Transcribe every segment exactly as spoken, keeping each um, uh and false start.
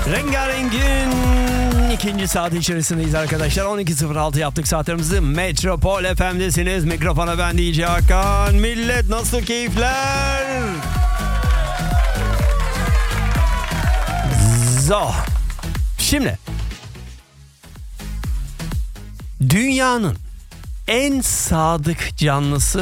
Rengarenk'in ikinci saat içerisindeyiz arkadaşlar. on iki sıfır altı yaptık saatlerimizi. Metropol F M'desiniz. Mikrofona ben D J Hakan. Millet nasıl keyifler? Zo. Şimdi dünyanın en sadık canlısı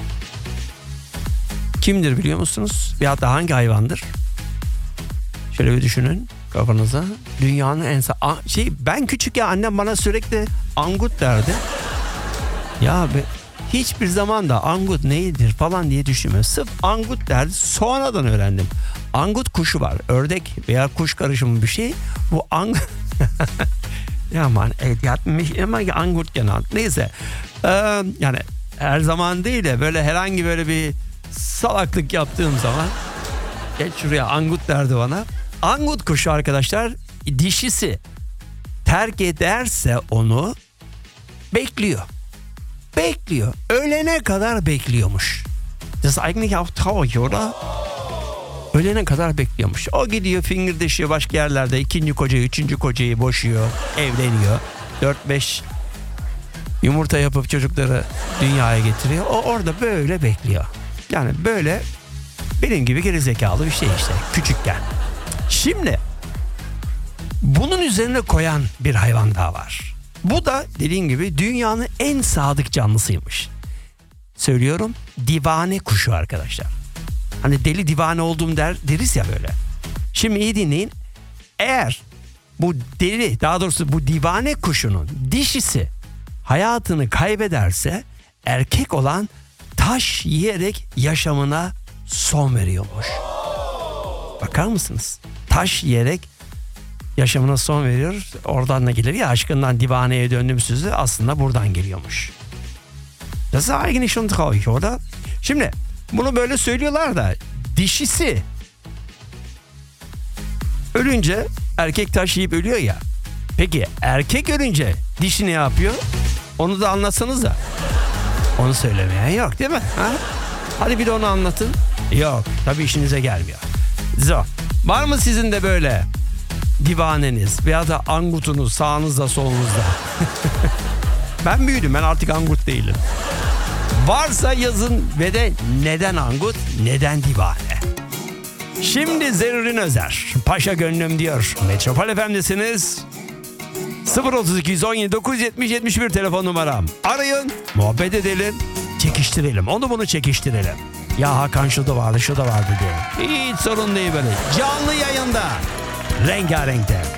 kimdir biliyor musunuz? Ya da hangi hayvandır? Şöyle bir düşünün kafanıza. Dünyanın en sa- şey ben küçük ya annem bana sürekli angut derdi. Ya be, hiçbir zaman da angut neyidir falan diye düşünmüyorum. Sırf angut derdi. Sonradan öğrendim. Angut kuşu var. Ördek veya kuş karışımı bir şey. Bu angut ya man evet yatmış ama angut genel. Neyse. Ee, yani her zaman değil de böyle herhangi böyle bir salaklık yaptığım zaman geç şuraya angut derdi bana. Angut kuşu arkadaşlar dişisi terk ederse onu bekliyor. Bekliyor. Ölene kadar bekliyormuş. Das ist eigentlich auch traurig, oder? Ölene kadar bekliyormuş. O gidiyor fingirdeşiyor başka yerlerde. İkinci kocayı, üçüncü kocayı boşuyor. Evleniyor. Dört beş yumurta yapıp çocukları dünyaya getiriyor. O orada böyle bekliyor. Yani böyle benim gibi gerizekalı bir şey işte küçükken. Şimdi bunun üzerine koyan bir hayvan daha var. Bu da dediğim gibi dünyanın en sadık canlısıymış. Söylüyorum, divane kuşu arkadaşlar. Hani deli divane oldum der deriz ya böyle. Şimdi iyi dinleyin. Eğer bu deli, daha doğrusu bu divane kuşunun dişisi hayatını kaybederse erkek olan taş yiyerek yaşamına son veriyormuş. Bakar mısınız? Taş yiyerek yaşamına son veriyor. Oradan da gelir ya aşkından divaneye döndüm sözü aslında buradan geliyormuş. Das ist eigentlich schon traurig, oder? Şimdi bunu böyle söylüyorlar da dişisi ölünce erkek taş yiyip ölüyor ya. Peki erkek ölünce dişi ne yapıyor? Onu da anlatsanız da. Onu söylemeyen yok değil mi? Ha? Hadi bir de onu anlatın. Yok tabii işinize gelmiyor. Zo. Var mı sizin de böyle divaneniz veya da angutunuz sağınızda solunuzda? Ben büyüdüm, ben artık angut değilim. Varsa yazın ve de neden angut, neden divane? Şimdi Zerrin Özer, Paşa Gönlüm diyor. Metropol F M'desiniz. sıfır otuz iki yüz on yedi dokuz yüz yetmiş yetmiş bir telefon numaram. Arayın, muhabbet edelim, çekiştirelim. Onu bunu çekiştirelim. Ya Hakan şu da vardı, şu da vardı diye. Hiç sorun değil böyle. Canlı yayında. Rengarenk'te.